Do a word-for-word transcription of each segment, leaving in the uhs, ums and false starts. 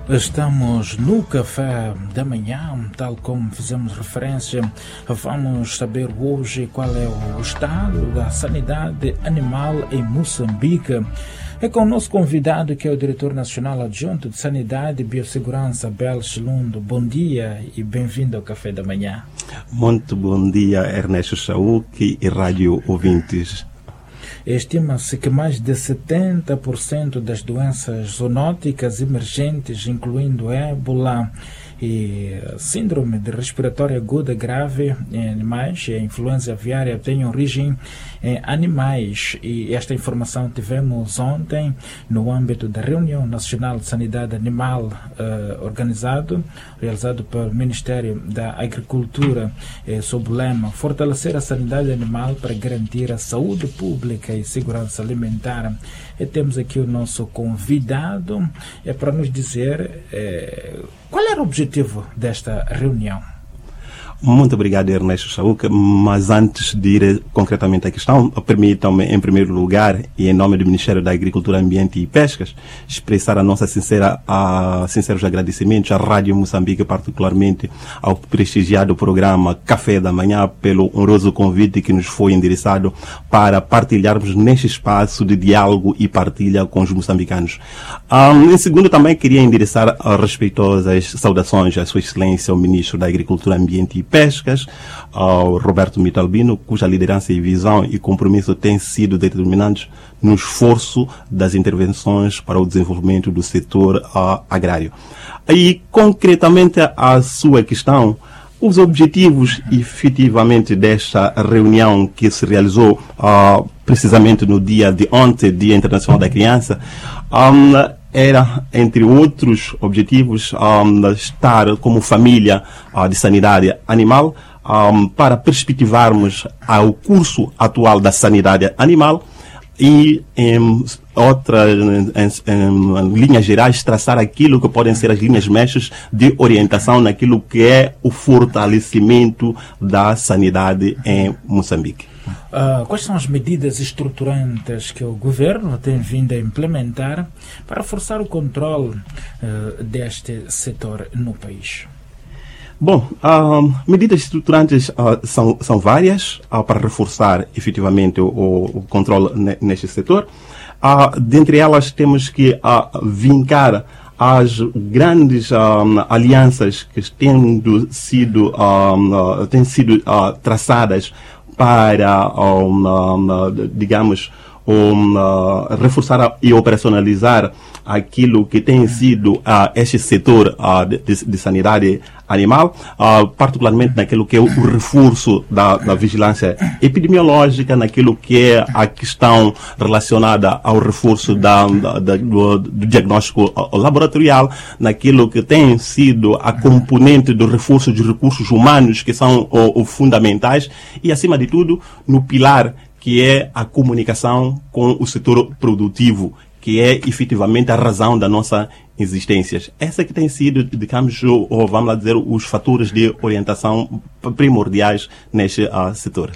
Estamos no café da manhã, tal como fizemos referência. Vamos saber hoje qual é o estado da sanidade animal em Moçambique. É com o nosso convidado, que é o Diretor Nacional Adjunto de Sanidade e Biossegurança, Abel Chilundo. Bom dia e bem-vindo ao Café da Manhã. Muito bom dia, Ernesto Chauque e rádio ouvintes. Estima-se que mais de setenta por cento das doenças zoonóticas emergentes, incluindo ébola e síndrome de respiratória aguda grave em animais e a influenza aviária, têm origem em animais. E esta informação tivemos ontem no âmbito da Reunião Nacional de Sanidade Animal uh, organizado, realizado pelo Ministério da Agricultura, eh, sob o lema Fortalecer a Sanidade Animal para garantir a saúde pública e segurança alimentar. E temos aqui o nosso convidado é para nos dizer eh, qual era o objetivo desta reunião. Muito obrigado, Ernesto Chauque, mas antes de ir concretamente à questão, permitam-me, em primeiro lugar, e em nome do Ministério da Agricultura, Ambiente e Pescas, expressar a nossa sincera, a, sinceros agradecimentos à Rádio Moçambique, particularmente ao prestigiado programa Café da Manhã, pelo honroso convite que nos foi endereçado para partilharmos neste espaço de diálogo e partilha com os moçambicanos. Um, em segundo, também queria endereçar a respeitosas saudações à Sua Excelência, o Ministro da Agricultura, Ambiente e Pescas, ao Roberto Mitalbino, cuja liderança e visão e compromisso têm sido determinantes no esforço das intervenções para o desenvolvimento do setor uh, agrário. E, concretamente, a sua questão, os objetivos, efetivamente, desta reunião que se realizou uh, precisamente no dia de ontem, Dia Internacional da Criança, um, era, entre outros objetivos, um, estar como família uh, de sanidade animal um, para perspectivarmos uh, o curso atual da sanidade animal e, em outras em, em, em linhas gerais, traçar aquilo que podem ser as linhas mestras de orientação naquilo que é o fortalecimento da sanidade em Moçambique. Uh, quais são as medidas estruturantes que o governo tem vindo a implementar para forçar o controle uh, deste setor no país? Bom, uh, medidas estruturantes uh, são, são várias uh, para reforçar efetivamente o, o controle neste setor. Uh, dentre elas temos que uh, vincar as grandes um, alianças que têm sido, um, uh, têm sido uh, traçadas para, um, um, digamos, um, uh, reforçar e operacionalizar aquilo que tem sido uh, este setor uh, de, de sanidade animal, uh, particularmente naquilo que é o reforço da, da vigilância epidemiológica, naquilo que é a questão relacionada ao reforço da, da, da, do, do diagnóstico laboratorial, naquilo que tem sido a componente do reforço de recursos humanos, que são o, o fundamentais, e, acima de tudo, no pilar que é a comunicação com o setor produtivo, que é efetivamente a razão da nossa existência. Essa que tem sido, digamos, ou vamos lá dizer, os fatores de orientação primordiais neste uh, setor.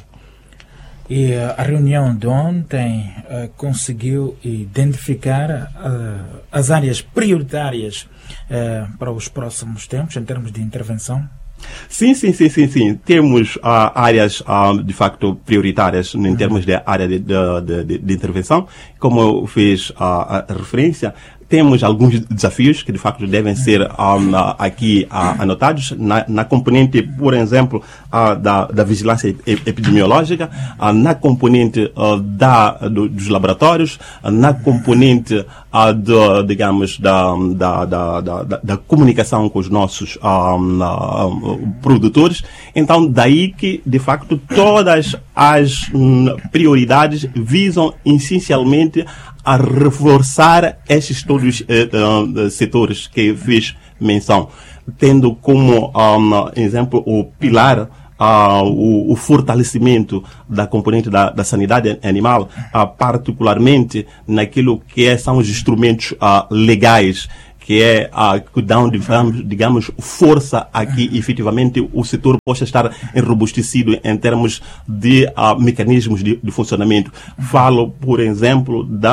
E uh, a reunião de ontem uh, conseguiu identificar uh, as áreas prioritárias uh, para os próximos tempos, em termos de intervenção? Sim, sim, sim, sim, sim. Temos uh, áreas, uh, de facto, prioritárias em termos de área de, de, de, de intervenção. Como eu fiz uh, a referência, temos alguns desafios que, de facto, devem ser um, aqui uh, anotados. Na, na componente, por exemplo, uh, da, da vigilância epidemiológica, uh, na componente uh, da, do, dos laboratórios, uh, na componente, uh, do, digamos, da, da, da, da, da comunicação com os nossos um, uh, produtores. Então, daí que, de facto, todas as um, prioridades visam, essencialmente, a reforçar estes todos eh, uh, setores que fiz menção, tendo como um, exemplo o pilar, uh, o, o fortalecimento da componente da, da sanidade animal, uh, particularmente naquilo que é, são os instrumentos uh, legais, que é a que dão, digamos, digamos, força a que efetivamente o setor possa estar enrobustecido em termos de uh, mecanismos de, de funcionamento. Falo, por exemplo, da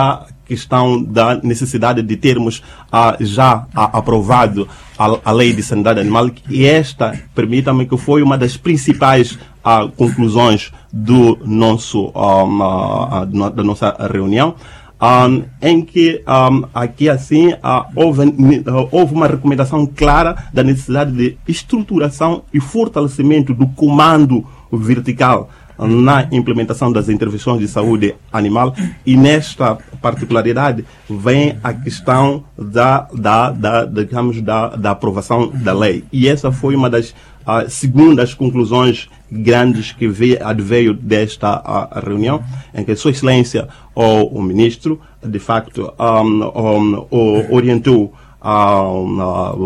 questão da necessidade de termos uh, já uh, aprovado a, a Lei de Sanidade Animal, e esta, permita-me, que foi uma das principais uh, conclusões do nosso, um, uh, uh, da nossa reunião, um, em que um, aqui assim uh, houve, uh, houve uma recomendação clara da necessidade de estruturação e fortalecimento do comando vertical na implementação das intervenções de saúde animal, e nesta particularidade vem a questão da, da, da, digamos, da, da aprovação da lei. E essa foi uma das uh, segundas conclusões grandes que veio, adveio desta uh, reunião, em que Sua Excelência, ou o Ministro, de facto, um, um, um, orientou Um,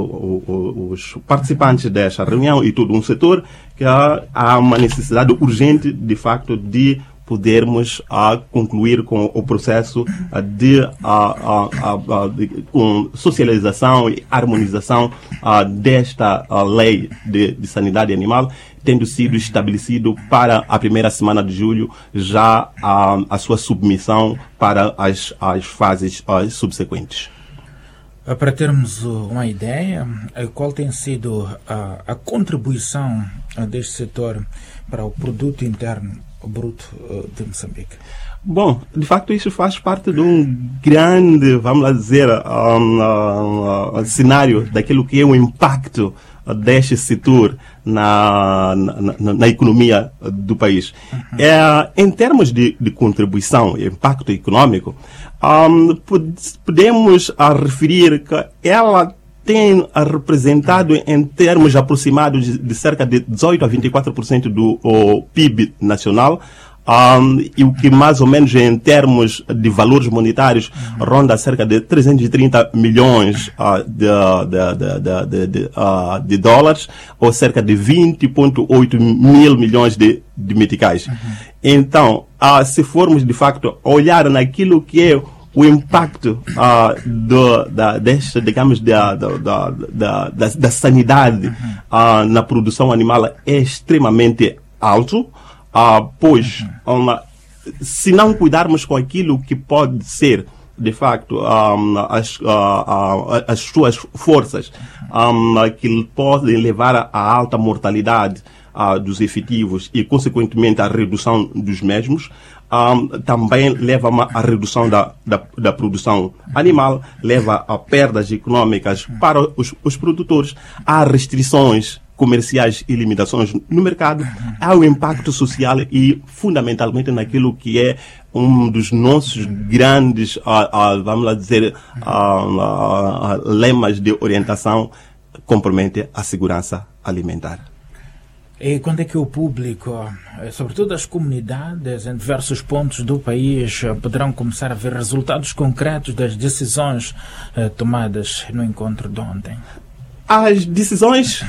uh, os participantes desta reunião e todo um setor que há, há uma necessidade urgente, de facto, de podermos uh, concluir com o processo uh, de, uh, uh, uh, uh, de com socialização e harmonização uh, desta uh, lei de, de sanidade animal, tendo sido estabelecido para a primeira semana de julho já uh, a sua submissão para as, as fases uh, subsequentes. Para termos uma ideia, qual tem sido a, a contribuição deste setor para o produto interno bruto de Moçambique? Bom, de facto isso faz parte de um grande, vamos lá dizer, um, um, um, cenário daquilo que é o impacto deste setor na, na, na economia do país. Uhum. É, em termos de, de contribuição e impacto econômico, um, podemos uh, referir que ela tem uh, representado em termos aproximados de, de cerca de dezoito a vinte e quatro por cento do uh, P I B nacional, Um, e o que mais ou menos em termos de valores monetários ronda cerca de trezentos e trinta milhões uh, de, de, de, de, de, uh, de dólares, ou cerca de vinte vírgula oito mil milhões de, de meticais. Uhum. Então, uh, se formos de facto olhar naquilo que é o impacto uh, do, da, desta, digamos, da, da, da, da, da, da sanidade uhum. uh, na produção animal é extremamente alto. Uh, pois, um, se não cuidarmos com aquilo que pode ser, de facto, um, as, uh, uh, as suas forças, um, que podem levar à alta mortalidade uh, dos efetivos e, consequentemente, à redução dos mesmos, um, também leva à redução da, da, da produção animal, leva a perdas econômicas para os, os produtores, há restrições comerciais e limitações no mercado, há o impacto social e, fundamentalmente, naquilo que é um dos nossos grandes, uh, uh, vamos lá dizer, uh, uh, uh, lemas de orientação, compromete a segurança alimentar. E quando é que o público, sobretudo as comunidades em diversos pontos do país, poderão começar a ver resultados concretos das decisões uh, tomadas no encontro de ontem? As decisões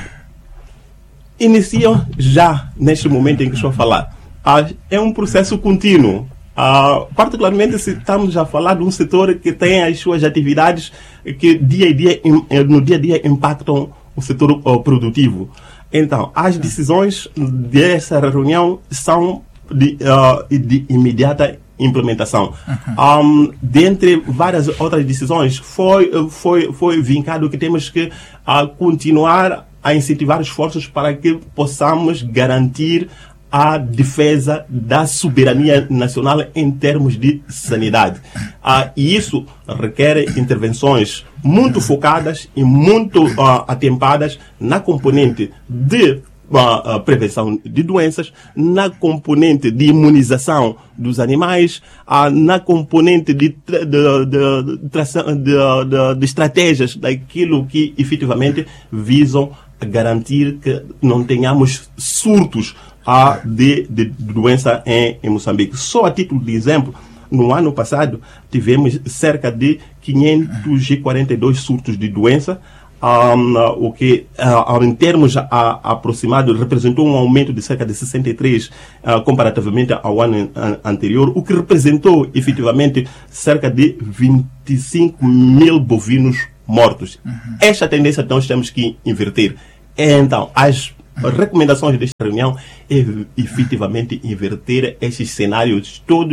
iniciam já neste momento em que estou a falar. Ah, é um processo contínuo. Ah, particularmente se estamos a falar de um setor que tem as suas atividades que dia a dia, no dia a dia impactam o setor oh, produtivo. Então, as decisões dessa reunião são de, uh, de imediata implementação. Uhum. Um, dentre várias outras decisões, foi, foi, foi vincado que temos que uh, continuar a incentivar esforços para que possamos garantir a defesa da soberania nacional em termos de sanidade. Ah, e isso requer intervenções muito focadas e muito ah, atempadas na componente de ah, prevenção de doenças, na componente de imunização dos animais, ah, na componente de, de, de, de, de, de, de estratégias daquilo que efetivamente visam garantir que não tenhamos surtos uh, de, de doença em, em Moçambique. Só a título de exemplo, no ano passado tivemos cerca de quinhentos e quarenta e dois surtos de doença, um, uh, o que uh, em termos uh, aproximados representou um aumento de cerca de sessenta e três uh, comparativamente ao ano uh, anterior, o que representou efetivamente cerca de vinte e cinco mil bovinos mortos. Uhum. Esta tendência nós temos que inverter. Então, as recomendações desta reunião é efetivamente inverter esses cenários todos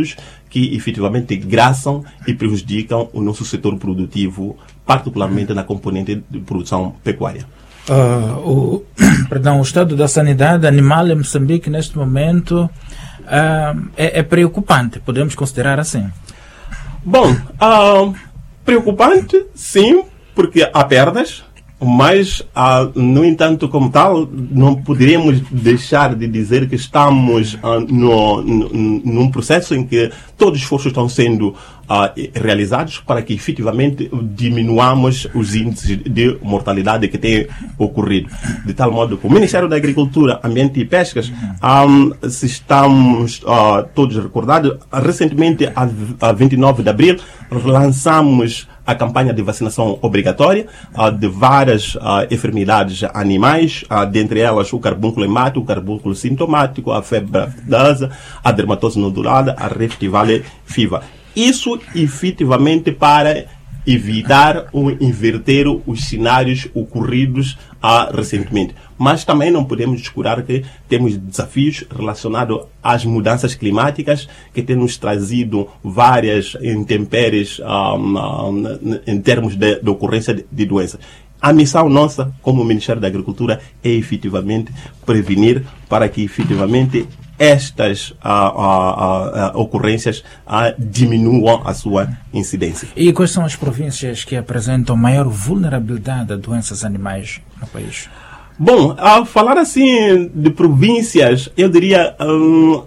que efetivamente graçam e prejudicam o nosso setor produtivo, particularmente na componente de produção pecuária. Uh, o, perdão, o estado da sanidade animal em Moçambique neste momento uh, é, é preocupante, podemos considerar assim? Bom, uh, preocupante sim, porque há perdas, mas, uh, no entanto, como tal, não poderíamos deixar de dizer que estamos uh, no, no, num processo em que todos os esforços estão sendo uh, realizados para que, efetivamente, diminuamos os índices de mortalidade que têm ocorrido. De tal modo que o Ministério da Agricultura, Ambiente e Pescas, um, se estamos uh, todos recordados, recentemente, a, a vinte e nove de abril, lançamos a campanha de vacinação obrigatória uh, de várias uh, enfermidades animais, uh, dentre elas o carbúnculo hemático, o carbúnculo sintomático, a febre aftosa, a dermatose nodulada, a Rift Valley Fever. Isso efetivamente para evitar ou inverter os cenários ocorridos uh, recentemente. Mas também não podemos descurar que temos desafios relacionados às mudanças climáticas que têm nos trazido várias intempéries um, um, em termos de, de ocorrência de, de doenças. A missão nossa, como Ministério da Agricultura, é efetivamente prevenir para que efetivamente estas uh, uh, uh, ocorrências uh, diminuam a sua incidência. E quais são as províncias que apresentam maior vulnerabilidade a doenças animais no país? Bom, ao falar assim de províncias, eu diria um,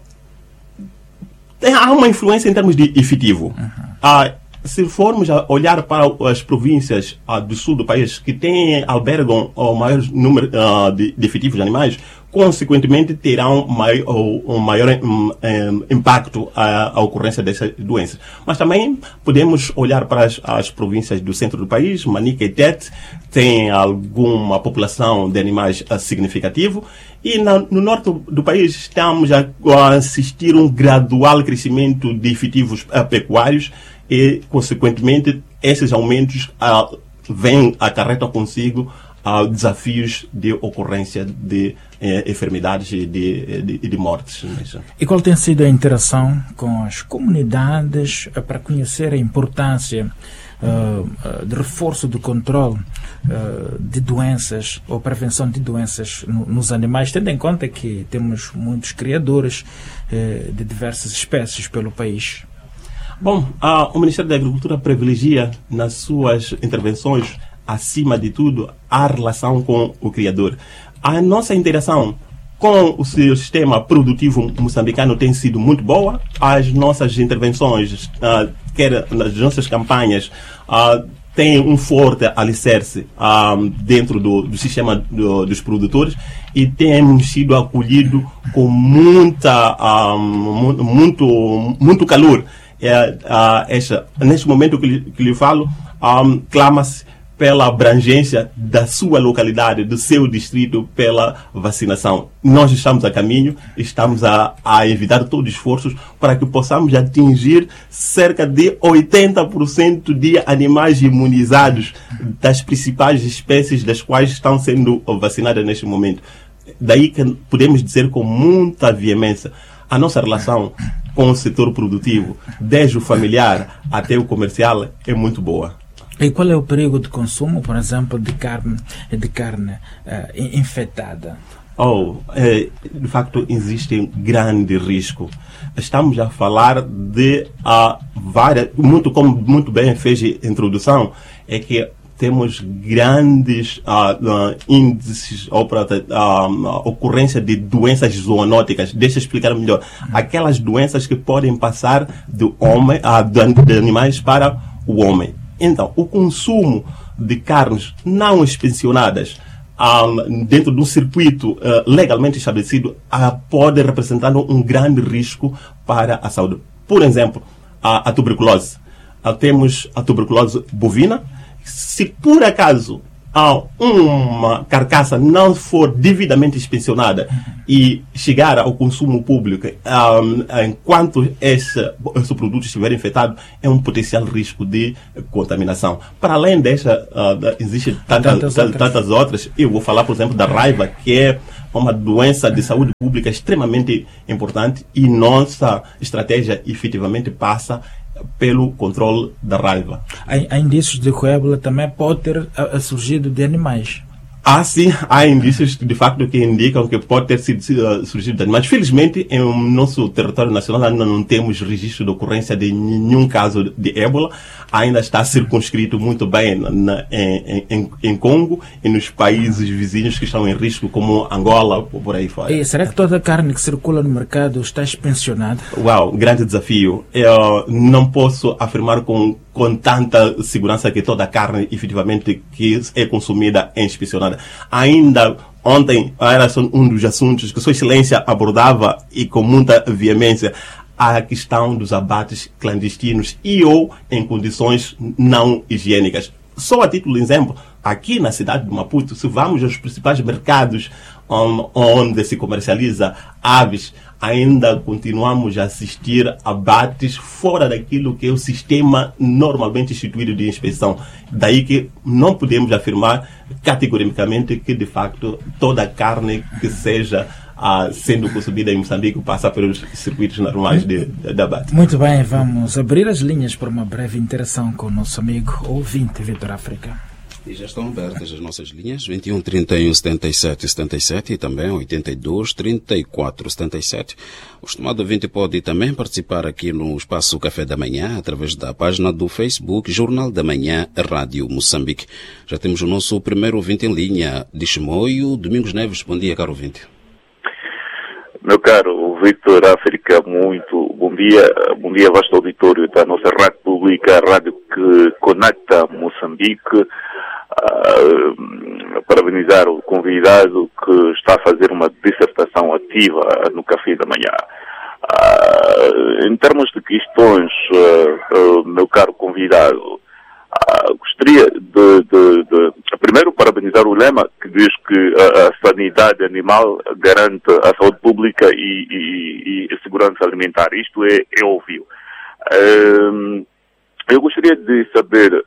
tem, há uma influência em termos de efetivo. Uhum. Uh, se formos a olhar para as províncias uh, do sul do país que têm, albergam o maior número uh, de, de efetivos de animais, consequentemente terão mai, um maior um, um, impacto à, à ocorrência dessas doenças. Mas também podemos olhar para as, as províncias do centro do país, Manica e Tete, tem alguma população de animais uh, significativo, e na, no norte do, do país estamos a, a assistir um gradual crescimento de efetivos uh, pecuários e, consequentemente, esses aumentos uh, vêm, acarretam consigo uh, desafios de ocorrência de uh, enfermidades e de, de, de mortes. E qual tem sido a interação com as comunidades uh, para conhecer a importância uh, uh, de reforço do controle uh, de doenças ou prevenção de doenças no, nos animais, tendo em conta que temos muitos criadores uh, de diversas espécies pelo país? Bom, uh, o Ministério da Agricultura privilegia nas suas intervenções, acima de tudo, a relação com o criador. A nossa interação com o sistema produtivo moçambicano tem sido muito boa. As nossas intervenções, uh, quer nas nossas campanhas, uh, têm um forte alicerce uh, dentro do, do sistema do, dos produtores e temos sido acolhidos com muita, uh, muito, muito calor. É, uh, esta, neste momento que lhe, que lhe falo, um, clama-se pela abrangência da sua localidade, do seu distrito, pela vacinação. Nós estamos a caminho, estamos a, a evitar todos os esforços para que possamos atingir cerca de oitenta por cento de animais imunizados das principais espécies das quais estão sendo vacinadas neste momento. Daí que podemos dizer com muita veemência, a nossa relação com o setor produtivo, desde o familiar até o comercial, é muito boa. E qual é o perigo de consumo, por exemplo, de carne, de carne uh, infectada? Oh, é, de facto, existe um grande risco. Estamos a falar de uh, várias, muito como muito bem fez a introdução, é que temos grandes uh, uh, índices ou uh, ocorrência de doenças zoonóticas. Deixa eu explicar melhor. Aquelas doenças que podem passar do homem, uh, de, de animais para o homem. Então, o consumo de carnes não inspecionadas um, dentro de um circuito uh, legalmente estabelecido uh, pode representar um grande risco para a saúde. Por exemplo, a, a tuberculose. Uh, temos a tuberculose bovina. Se por acaso uh, uma carcaça não for devidamente inspecionada e chegar ao consumo público um, enquanto esse, esse produto estiver infectado, é um potencial risco de contaminação. Para além desta, uh, existem tantas, tantas, tantas outras. Eu vou falar, por exemplo, da raiva, que é uma doença de saúde pública extremamente importante e nossa estratégia efetivamente passa pelo controle da raiva. Há, há indícios de que o ébola também pode ter a, a surgido de animais. Há sim, há indícios de facto que indicam que pode ter sido uh, surgido de animais. Felizmente, em nosso território nacional ainda não temos registro de ocorrência de nenhum caso de ébola. Ainda está circunscrito muito bem na, em, em, em Congo e nos países vizinhos que estão em risco, como Angola, por aí fora. E será que toda a carne que circula no mercado está inspecionada? Uau, grande desafio. Eu não posso afirmar com, com tanta segurança que toda a carne, efetivamente, que é consumida é inspecionada. Ainda ontem era um dos assuntos que Sua Excelência abordava e com muita veemência a questão dos abates clandestinos e ou em condições não higiênicas. Só a título de exemplo, aqui na cidade de Maputo, se vamos aos principais mercados onde se comercializa aves, ainda continuamos a assistir a abates fora daquilo que é o sistema normalmente instituído de inspeção. Daí que não podemos afirmar categoricamente que, de facto, toda a carne que seja ah, sendo consumida em Moçambique passa pelos circuitos normais de, de, de abate. Muito bem, vamos abrir as linhas para uma breve interação com o nosso amigo ouvinte Vitor África. E já estão abertas as nossas linhas, vinte e um, trinta e um, setenta e sete, setenta e sete e também oitenta e dois, trinta e quatro, setenta e sete. O estimado ouvinte pode também participar aqui no Espaço Café da Manhã, através da página do Facebook Jornal da Manhã, Rádio Moçambique. Já temos o nosso primeiro ouvinte em linha, de Chimoio, Domingos Neves. Bom dia, caro ouvinte. Meu caro Vitor África, muito bom dia. Bom dia, vasto auditório da nossa rádio pública, a rádio que conecta Moçambique. Uh, parabenizar o convidado que está a fazer uma dissertação ativa no Café da Manhã. Uh, em termos de questões, uh, uh, meu caro convidado, uh, gostaria de, de, de primeiro parabenizar o lema que diz que a, a sanidade animal garante a saúde pública e, e, e a segurança alimentar. Isto é, é óbvio. Uh, eu gostaria de saber,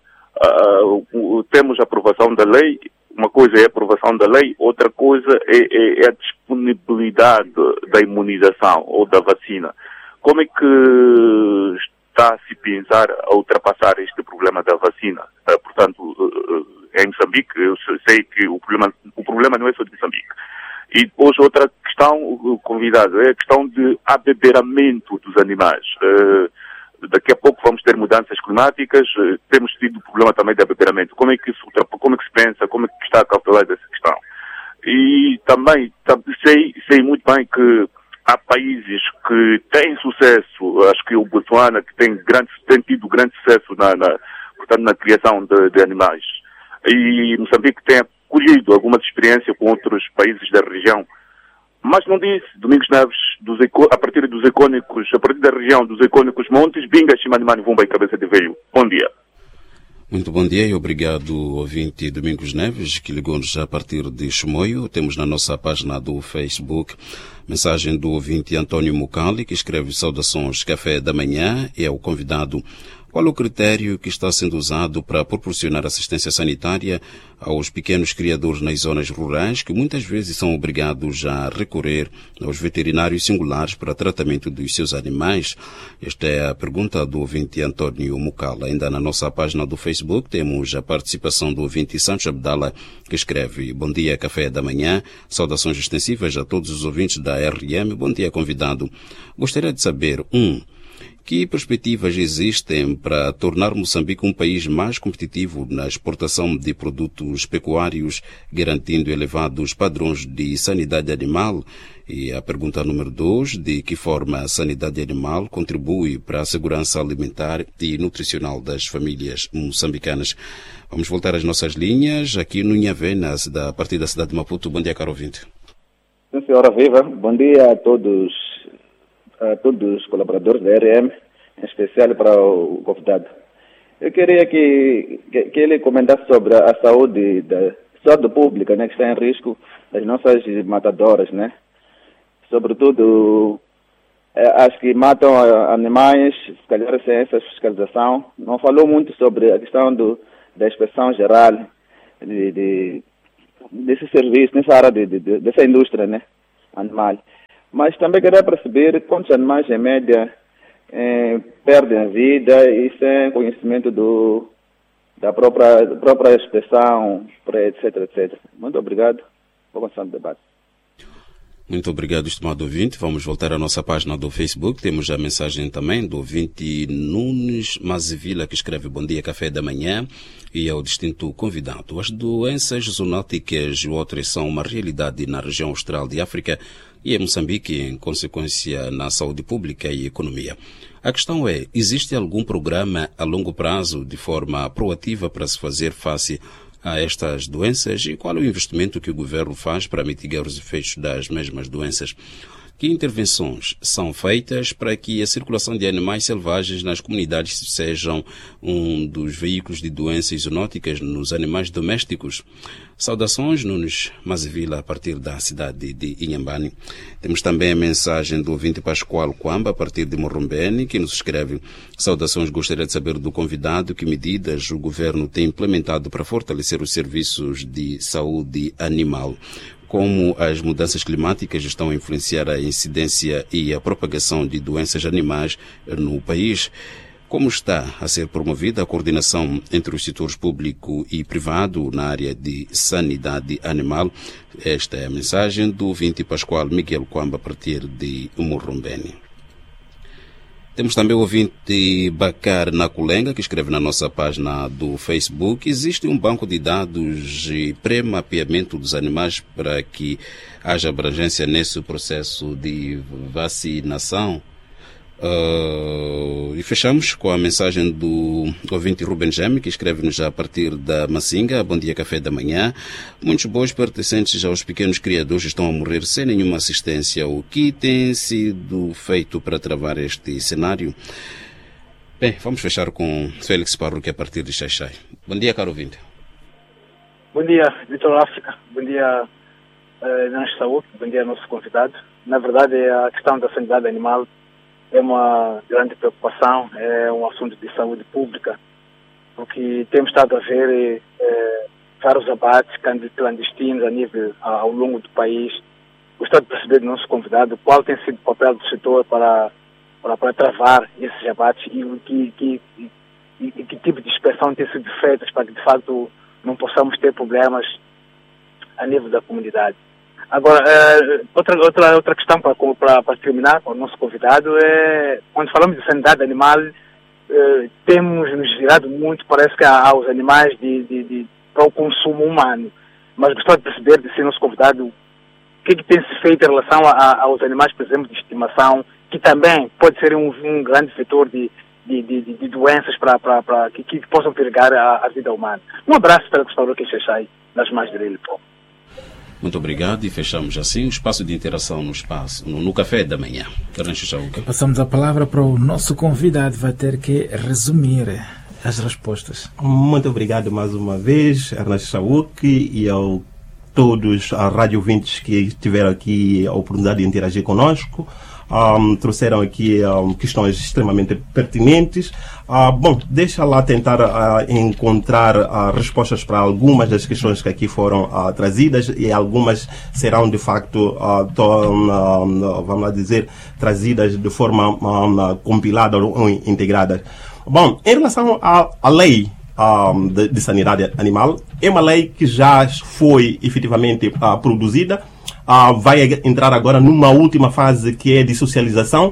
Uh, temos a aprovação da lei, uma coisa é a aprovação da lei, outra coisa é, é, é a disponibilidade da imunização ou da vacina. Como é que está a se pensar a ultrapassar este problema da vacina? Uh, portanto, uh, em Moçambique, eu sei que o problema, o problema não é só de Moçambique. E depois outra questão, convidado, é a questão de abeberamento dos animais. Uh, Daqui a pouco vamos ter mudanças climáticas, temos tido problema também de abeberamento. Como é que isso, como é que se pensa, como é que está a calcular dessa questão? E também sei, sei muito bem que há países que têm sucesso, acho que o Botswana, que tem, grande, tem tido grande sucesso na, na, portanto, na criação de, de animais. E Moçambique tem acolhido algumas experiências com outros países da região. Mas não disse, Domingos Neves, dos eco, a partir dos icônicos, a partir da região dos icônicos montes, Binga, Chimanimani, Vumba e Cabeça de Veio. Bom dia. Muito bom dia e obrigado, ouvinte Domingos Neves, que ligou-nos a partir de Chimoio. Temos na nossa página do Facebook mensagem do ouvinte António Mucali, que escreve saudações Café da Manhã e é o convidado. Qual o critério que está sendo usado para proporcionar assistência sanitária aos pequenos criadores nas zonas rurais que muitas vezes são obrigados a recorrer aos veterinários singulares para tratamento dos seus animais? Esta é a pergunta do ouvinte António Mucala. Ainda na nossa página do Facebook temos a participação do ouvinte Santos Abdala, que escreve: Bom dia, Café da Manhã. Saudações extensivas a todos os ouvintes da R M. Bom dia, convidado. Gostaria de saber, um, que perspectivas existem para tornar Moçambique um país mais competitivo na exportação de produtos pecuários, garantindo elevados padrões de sanidade animal? E a pergunta número dois, de que forma a sanidade animal contribui para a segurança alimentar e nutricional das famílias moçambicanas? Vamos voltar às nossas linhas, aqui no Inhavena, a partir da cidade de Maputo. Bom dia, caro ouvinte. Sim, senhora Viva. Bom dia a todos. a todos os colaboradores da R M, em especial para o convidado. Eu queria que, que, que ele comentasse sobre a saúde da saúde pública, né, que está em risco, das nossas matadoras, né? Sobretudo as que matam animais, se calhar sem essa fiscalização. Não falou muito sobre a questão do, da inspeção geral, de, de desse serviço, nessa área de, de, de, dessa indústria, né, animal. Mas também queria perceber quantos animais, em média, eh, perdem a vida e sem conhecimento do, da própria, da própria inspeção, etc, etcétera. Muito obrigado. Vou continuar o debate. Muito obrigado, estimado ouvinte. Vamos voltar à nossa página do Facebook. Temos a mensagem também do ouvinte Nunes Mazivila, que escreve: bom dia, café da manhã, e ao distinto convidado. As doenças zoonóticas e outras são uma realidade na região austral de África e em Moçambique, em consequência na saúde pública e economia. A questão é, existe algum programa a longo prazo de forma proativa para se fazer face a estas doenças e qual é o investimento que o governo faz para mitigar os efeitos das mesmas doenças? Que intervenções são feitas para que a circulação de animais selvagens nas comunidades sejam um dos veículos de doenças zoonóticas nos animais domésticos? Saudações, Nunes Mazivila, a partir da cidade de Inhambane. Temos também a mensagem do ouvinte Pascoal Quamba, a partir de Morrombene, que nos escreve: saudações, gostaria de saber do convidado que medidas o governo tem implementado para fortalecer os serviços de saúde animal. Como as mudanças climáticas estão a influenciar a incidência e a propagação de doenças animais no país? Como está a ser promovida a coordenação entre os setores público e privado na área de sanidade animal? Esta é a mensagem do ouvinte Pascoal Miguel Quamba, a partir de Morrombene. Temos também o ouvinte Bacar Nakulenga, que escreve na nossa página do Facebook: existe um banco de dados e pré-mapeamento dos animais para que haja abrangência nesse processo de vacinação? Uh, e fechamos com a mensagem do ouvinte Ruben Geme, que escreve-nos já a partir da Massinga: bom dia, café da manhã. Muitos bois pertencentes aos pequenos criadores estão a morrer sem nenhuma assistência. O que tem sido feito para travar este cenário? Bem, vamos fechar com Félix Parruque a partir de Xaixai. Bom dia, caro ouvinte. Bom dia, Vitor África. Bom dia, uh, Nantes Saúde. Bom dia, nosso convidado. Na verdade, a questão da sanidade animal é uma grande preocupação, é um assunto de saúde pública, porque temos estado a ver é, vários abates clandestinos a nível, ao longo do país. Gostaria de perceber do nosso convidado qual tem sido o papel do setor para, para, para travar esses abates e que, que, e, e que tipo de inspeção tem sido feita para que, de fato, não possamos ter problemas a nível da comunidade. Agora, é, outra, outra, outra questão para, para, para terminar com o nosso convidado é, quando falamos de sanidade animal, é, temos nos virado muito, parece que aos animais de, de, de, para o consumo humano. Mas gostaria de perceber, de ser nosso convidado, o que, é que tem se feito em relação a, aos animais, por exemplo, de estimação, que também pode ser um, um grande vetor de, de, de, de doenças para, para, para, que, que possam perigar a, a vida humana. Um abraço para o restaurante que Xaixai, nas mais de Rilho. Muito obrigado e fechamos assim o espaço de interação no espaço, no, no café da manhã. Passamos a palavra para o nosso convidado, vai ter que resumir as respostas. Muito obrigado mais uma vez, Ernesto Chauque, e ao todos os rádio ouvintes que tiveram aqui a oportunidade de interagir conosco. Um, trouxeram aqui um, questões extremamente pertinentes. Uh, bom, deixa lá tentar uh, encontrar uh, respostas para algumas das questões que aqui foram uh, trazidas, e algumas serão de facto, uh, tão, uh, vamos lá dizer, trazidas de forma um, compilada ou integrada. Bom, em relação à, à lei um, de, de sanidade animal, é uma lei que já foi efetivamente uh, produzida. Uh, vai entrar agora numa última fase, que é de socialização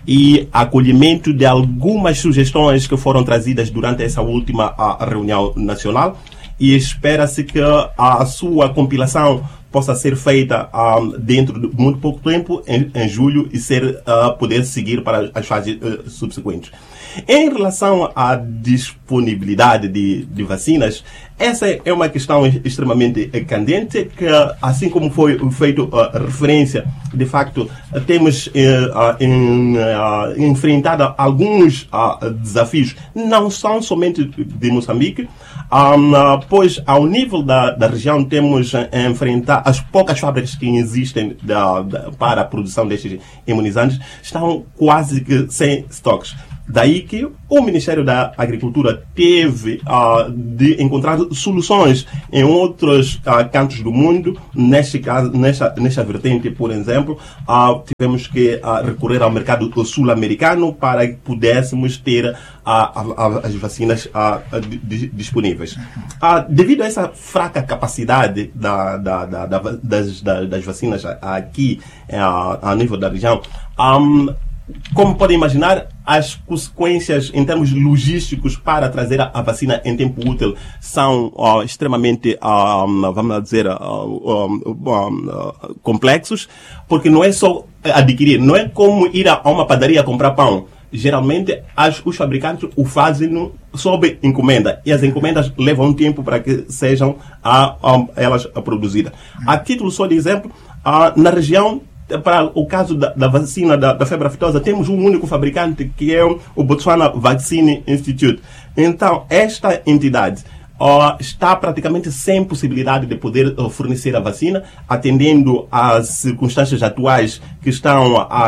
e acolhimento de algumas sugestões que foram trazidas durante essa última uh, reunião nacional, e espera-se que a sua compilação possa ser feita uh, dentro de muito pouco tempo, em, em julho, e ser, uh, poder seguir para as fases uh, subsequentes. Em relação à disponibilidade de, de vacinas, essa é uma questão extremamente candente, que, assim como foi feito uh, referência, de facto, temos uh, uh, em, uh, enfrentado alguns uh, desafios, não são somente de Moçambique, um, uh, pois ao nível da, da região temos a enfrentar as poucas fábricas que existem da, da, para a produção destes imunizantes, estão quase que sem estoques. Daí que o Ministério da Agricultura teve uh, de encontrar soluções em outros uh, cantos do mundo. Neste caso, nesta, nesta vertente, por exemplo, uh, tivemos que uh, recorrer ao mercado sul-americano para que pudéssemos ter uh, a, a, as vacinas uh, d- disponíveis. Uh, devido a essa fraca capacidade da, da, da, da, das, da, das vacinas aqui uh, a nível da região, um, como podem imaginar, as consequências em termos logísticos para trazer a, a vacina em tempo útil são uh, extremamente, uh, vamos dizer, uh, um, um, uh, complexos, porque não é só adquirir, não é como ir a uma padaria comprar pão. Geralmente, as, os fabricantes o fazem sob encomenda, e as encomendas levam um tempo para que sejam a, a, elas a produzidas. A título só de exemplo, uh, na região, para o caso da, da vacina da, da febre aftosa, temos um único fabricante, que é o Botswana Vaccine Institute. Então, esta entidade uh, está praticamente sem possibilidade de poder uh, fornecer a vacina, atendendo às circunstâncias atuais que estão a,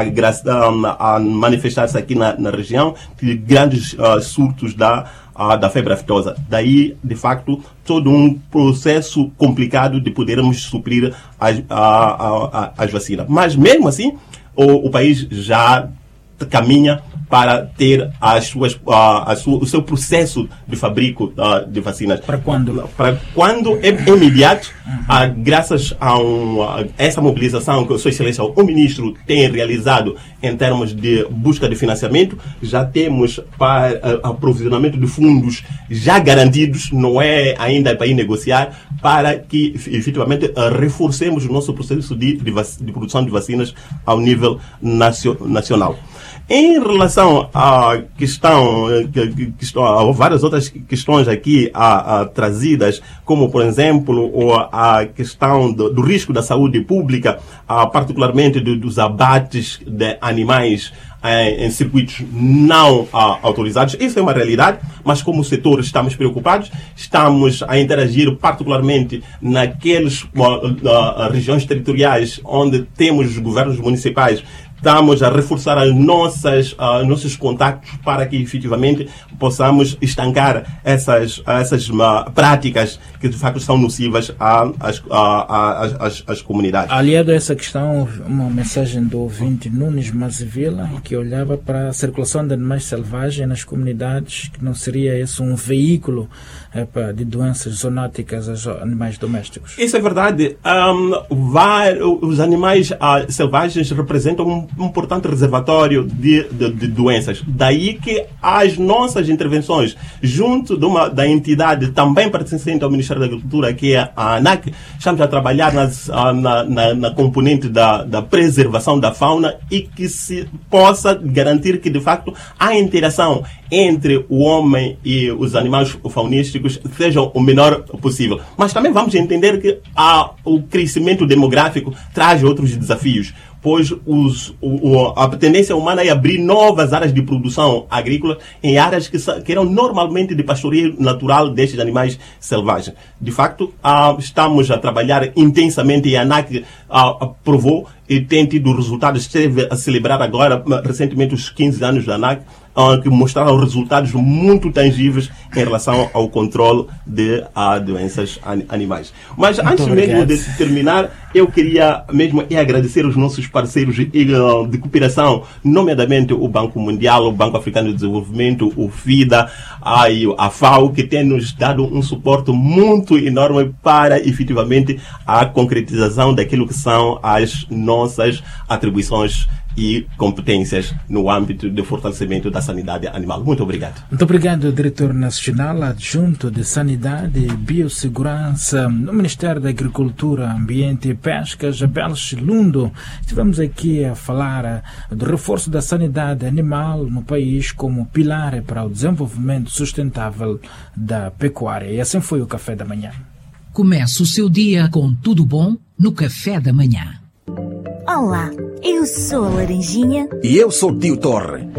a, a manifestar-se aqui na, na região, de grandes uh, surtos da Uh, da febre aftosa. Daí, de facto, todo um processo complicado de podermos suprir as, a, a, a, as vacinas. Mas, mesmo assim, o, o país já caminha para ter as suas, uh, a sua, o seu processo de fabrico uh, de vacinas. Para quando? Para quando é imediato, uh, graças a, um, a essa mobilização que a Sua Excelência, o Ministro, tem realizado em termos de busca de financiamento, já temos para uh, aprovisionamento de fundos já garantidos, não é ainda para ir negociar, para que efetivamente uh, reforcemos o nosso processo de, de, vac- de produção de vacinas ao nível nacio- nacional. Em relação à questão, que, que estão, a várias outras questões aqui a, a, trazidas, como, por exemplo, a questão do, do risco da saúde pública, a, particularmente do, dos abates de animais em, em circuitos não a, autorizados. Isso é uma realidade, mas como setor estamos preocupados, estamos a interagir particularmente naquelas uh, uh, regiões territoriais onde temos os governos municipais. Estamos a reforçar as nossas, uh, nossos contactos para que efetivamente possamos estancar essas, essas uh, práticas que de facto são nocivas às, às, às, às comunidades. Aliado a essa questão, uma mensagem do ouvinte Nunes Mazivila, que olhava para a circulação de animais selvagens nas comunidades, que não seria esse um veículo é, de doenças zoonóticas aos animais domésticos. Isso é verdade. Um, vai, os animais uh, selvagens representam um um importante reservatório de, de, de doenças. Daí que as nossas intervenções, junto de uma, da entidade também pertencente ao Ministério da Agricultura, que é a ANAC, estamos a trabalhar nas, na, na, na componente da, da preservação da fauna e que se possa garantir que, de facto, a interação entre o homem e os animais faunísticos seja o menor possível. Mas também vamos entender que a, o crescimento demográfico traz outros desafios, pois os, o, a tendência humana é abrir novas áreas de produção agrícola em áreas que, que eram normalmente de pastoreio natural destes animais selvagens. De facto, ah, estamos a trabalhar intensamente e a ANAC ah, aprovou e tem tido resultados. Esteve a celebrar agora, recentemente, os quinze anos da ANAC, ah, que mostraram resultados muito tangíveis em relação ao controle de ah, doenças an- animais. Mas muito antes obrigado. mesmo de terminar, eu queria mesmo é agradecer os nossos parceiros de, de cooperação, nomeadamente o Banco Mundial, o Banco Africano de Desenvolvimento, o FIDA, a, a FAO, que tem nos dado um suporte muito enorme para, efetivamente, a concretização daquilo que são as nossas atribuições e competências no âmbito do fortalecimento da sanidade animal. Muito obrigado. Muito obrigado, Diretor Nacional Adjunto de Sanidade e Biossegurança no Ministério da Agricultura, Ambiente e Pescas, Abel Chilundo. Estivemos aqui a falar do reforço da sanidade animal no país como pilar para o desenvolvimento sustentável da pecuária. E assim foi o Café da Manhã. Comece o seu dia com tudo bom no Café da Manhã. Olá, eu sou a Laranjinha. E eu sou o Tio Torre.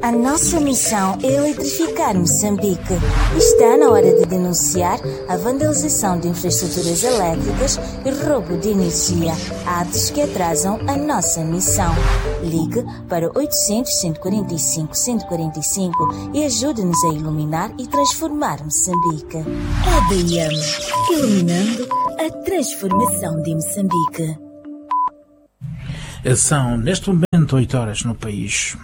A nossa missão é eletrificar Moçambique. Está na hora de denunciar a vandalização de infraestruturas elétricas e roubo de energia, atos que atrasam a nossa missão. Ligue para oitocentos, cento e quarenta e cinco, cento e quarenta e cinco e ajude-nos a iluminar e transformar Moçambique. A D I M, iluminando a transformação de Moçambique. São, neste momento, oito horas no país.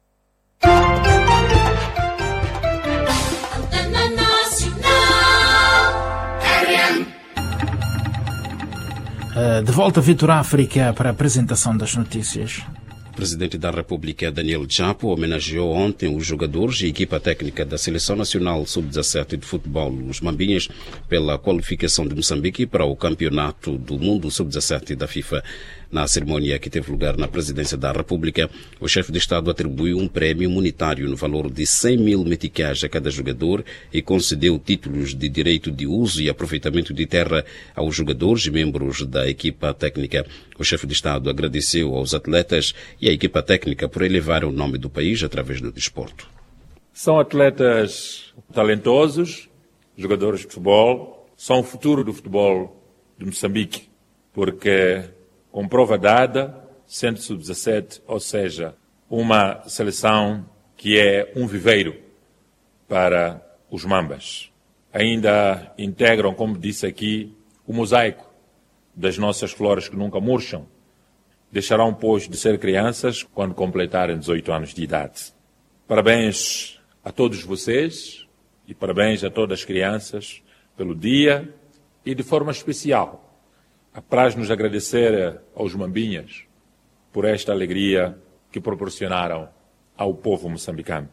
De volta a Vitor África para a apresentação das notícias. O presidente da República, Daniel Chapo, homenageou ontem os jogadores e equipa técnica da Seleção Nacional sub dezassete de futebol, os Mambinhas, pela qualificação de Moçambique para o Campeonato do Mundo sub dezassete da FIFA. Na cerimónia que teve lugar na presidência da República, o chefe de Estado atribuiu um prémio monetário no valor de cem mil meticais a cada jogador e concedeu títulos de direito de uso e aproveitamento de terra aos jogadores e membros da equipa técnica. O chefe de Estado agradeceu aos atletas e à equipa técnica por elevar o nome do país através do desporto. São atletas talentosos, jogadores de futebol, são o futuro do futebol de Moçambique, porque com prova dada, sendo sub dezassete, ou seja, uma seleção que é um viveiro para os Mambas. Ainda integram, como disse aqui, o mosaico das nossas flores que nunca murcham. Deixarão, pois, de ser crianças quando completarem dezoito anos de idade. Parabéns a todos vocês e parabéns a todas as crianças pelo dia e, de forma especial, apraz-nos agradecer aos Mambinhas por esta alegria que proporcionaram ao povo moçambicano.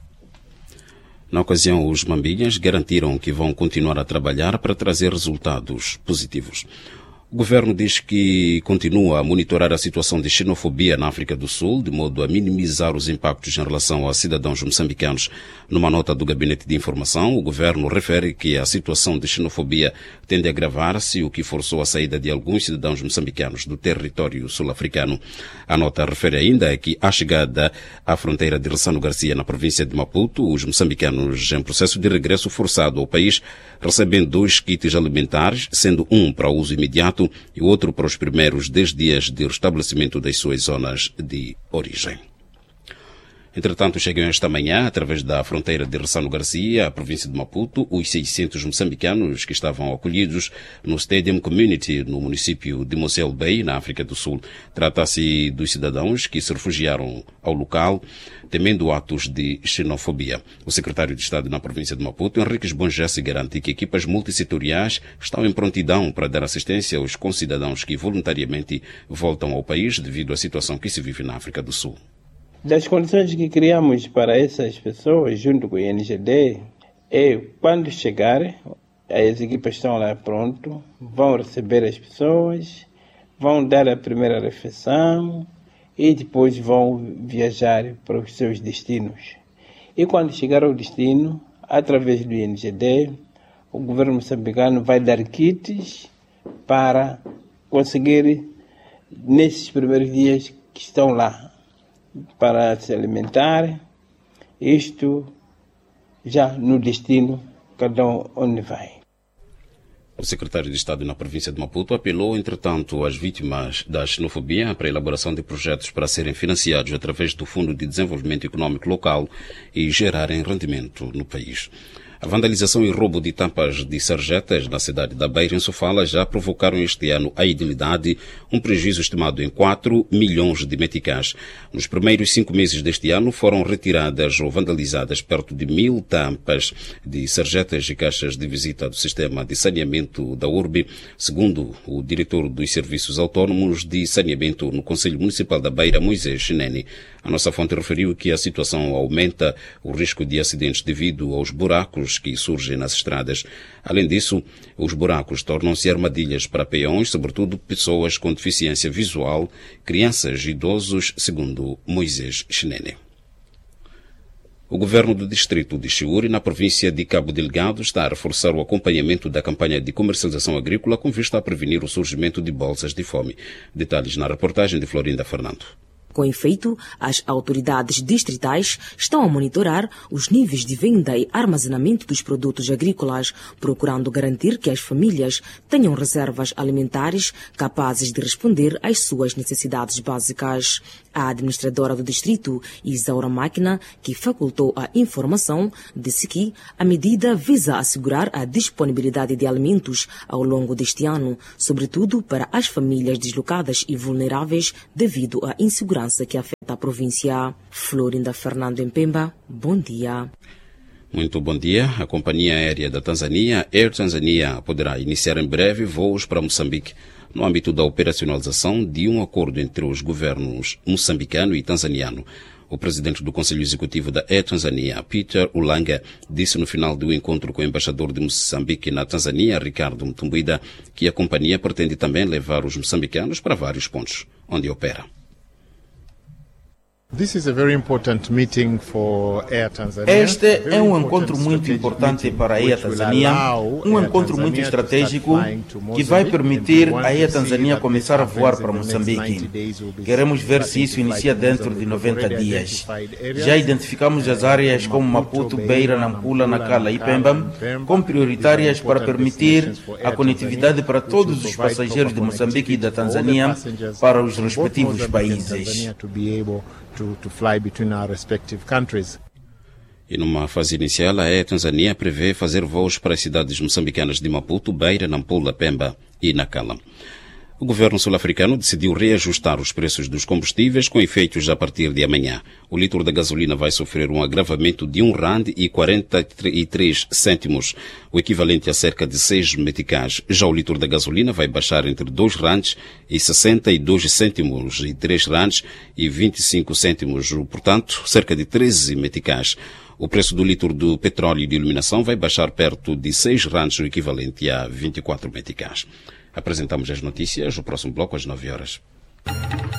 Na ocasião, os Mambinhas garantiram que vão continuar a trabalhar para trazer resultados positivos. O governo diz que continua a monitorar a situação de xenofobia na África do Sul, de modo a minimizar os impactos em relação a cidadãos moçambicanos. Numa nota do Gabinete de Informação, o governo refere que a situação de xenofobia tende a agravar-se, o que forçou a saída de alguns cidadãos moçambicanos do território sul-africano. A nota refere ainda que, à chegada à fronteira de Ressano Garcia, na província de Maputo, os moçambicanos em processo de regresso forçado ao país recebem dois kits alimentares, sendo um para uso imediato e outro para os primeiros dez dias de restabelecimento das suas zonas de origem. Entretanto, chegam esta manhã, através da fronteira de Ressano Garcia, a província de Maputo, os seiscentos moçambicanos que estavam acolhidos no Stadium Community, no município de Mosel Bay, na África do Sul. Trata-se dos cidadãos que se refugiaram ao local, temendo atos de xenofobia. O secretário de Estado na província de Maputo, Henriques Bonjesse, garante que equipas multissetoriais estão em prontidão para dar assistência aos concidadãos que voluntariamente voltam ao país devido à situação que se vive na África do Sul. Das condições que criamos para essas pessoas, junto com o I N G D, é quando chegarem, as equipas estão lá pronto, vão receber as pessoas, vão dar a primeira refeição e depois vão viajar para os seus destinos. E quando chegar ao destino, através do I N G D, o governo moçambicano vai dar kits para conseguir, nesses primeiros dias que estão lá, para se alimentar, isto já no destino, cada um onde vai. O secretário de Estado na província de Maputo apelou, entretanto, às vítimas da xenofobia para a elaboração de projetos para serem financiados através do Fundo de Desenvolvimento Econômico Local e gerarem rendimento no país. A vandalização e roubo de tampas de sarjetas na cidade da Beira, em Sofala, já provocaram este ano a idilidade, um prejuízo estimado em quatro milhões de meticais. Nos primeiros cinco meses deste ano foram retiradas ou vandalizadas perto de mil tampas de sarjetas e caixas de visita do sistema de saneamento da urbe, segundo o diretor dos Serviços Autónomos de Saneamento no Conselho Municipal da Beira, Moisés Chinene. A nossa fonte referiu que a situação aumenta o risco de acidentes devido aos buracos que surgem nas estradas. Além disso, os buracos tornam-se armadilhas para peões, sobretudo pessoas com deficiência visual, crianças e idosos, segundo Moisés Chinene. O governo do distrito de Chiuri, na província de Cabo Delgado, está a reforçar o acompanhamento da campanha de comercialização agrícola com vista a prevenir o surgimento de bolsas de fome. Detalhes na reportagem de Florinda Fernando. Com efeito, as autoridades distritais estão a monitorar os níveis de venda e armazenamento dos produtos agrícolas, procurando garantir que as famílias tenham reservas alimentares capazes de responder às suas necessidades básicas. A administradora do distrito, Isaura Máquina, que facultou a informação, disse que a medida visa assegurar a disponibilidade de alimentos ao longo deste ano, sobretudo para as famílias deslocadas e vulneráveis devido à insegurança que afeta a província. Florinda Fernando em Pemba, bom dia. Muito bom dia. A companhia aérea da Tanzânia, Air Tanzania, poderá iniciar em breve voos para Moçambique, no âmbito da operacionalização de um acordo entre os governos moçambicano e tanzaniano. O presidente do Conselho Executivo da Air Tanzania, Peter Ulanga, disse no final do encontro com o embaixador de Moçambique na Tanzânia, Ricardo Mtumbuida, que a companhia pretende também levar os moçambicanos para vários pontos onde opera. Este é um encontro muito importante para a Air Tanzania, um encontro muito estratégico que vai permitir a Air Tanzania começar a voar para Moçambique. Queremos ver se isso inicia dentro de noventa dias. Já identificamos as áreas como Maputo, Beira, Nampula, Nacala e Pemba como prioritárias para permitir a conectividade para todos os passageiros de Moçambique e da Tanzânia para os respectivos países. To, to fly between our respective countries. E numa fase inicial, a Air Tanzania prevê fazer voos para as cidades moçambicanas de Maputo, Beira, Nampula, Pemba e Nacala. O governo sul-africano decidiu reajustar os preços dos combustíveis com efeitos a partir de amanhã. O litro da gasolina vai sofrer um agravamento de um rand e quarenta e três cêntimos, o equivalente a cerca de seis meticais. Já o litro da gasolina vai baixar entre dois rands e sessenta e dois cêntimos e três rands e vinte e cinco cêntimos, portanto, cerca de treze meticais. O preço do litro do petróleo de iluminação vai baixar perto de seis rands, o equivalente a vinte e quatro meticais. Apresentamos as notícias, o próximo bloco às nove horas.